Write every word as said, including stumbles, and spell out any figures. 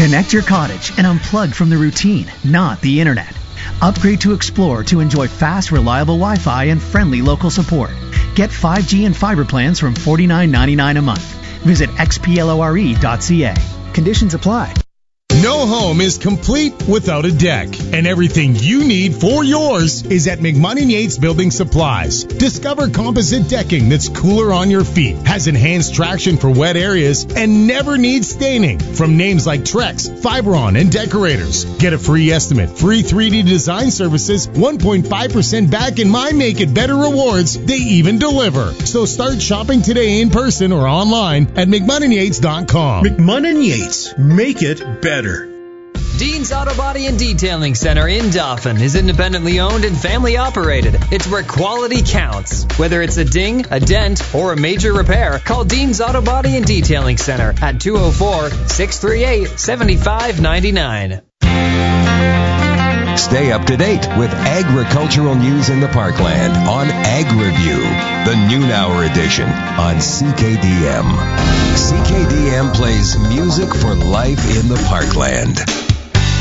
Connect your cottage and unplug from the routine, not the internet. Upgrade to Explore to enjoy fast, reliable Wi-Fi and friendly local support. Get five G and fiber plans from forty-nine ninety-nine a month. Visit x p lore dot c a. Conditions apply. No home is complete without a deck, and everything you need for yours is at McMunn and Yates Building Supplies. Discover composite decking that's cooler on your feet, has enhanced traction for wet areas, and never needs staining. From names like Trex, Fibron, and Decorators. Get a free estimate, free three D design services, one point five percent back in My Make It Better rewards. They even deliver. So start shopping today in person or online at mcmunn and yates dot com. McMunn and Yates, make it better. Dean's Auto Body and Detailing Center in Dauphin is independently owned and family operated. It's where quality counts. Whether it's a ding, a dent, or a major repair, call Dean's Auto Body and Detailing Center at two oh four, six three eight, seven five nine nine. Stay up to date with agricultural news in the Parkland on Ag Review, the noon hour edition on C K D M. C K D M plays music for life in the Parkland.